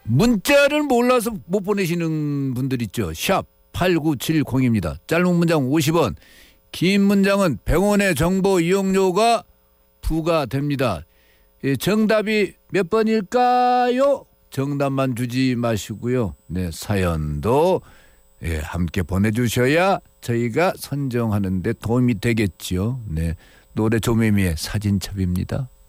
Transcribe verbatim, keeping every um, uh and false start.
문자를 몰라서 못 보내시는 분들 있죠. 샵 팔구칠공입니다. 짧은 문장 오십 원, 긴 문장은 백 원의 정보 이용료가 부과됩니다. 예, 정답이 몇 번일까요? 정답만 주지 마시고요. 네, 사연도 예, 함께 보내주셔야 저희가 선정하는 데 도움이 되겠지요. 네, 노래 조매미의 사진첩입니다.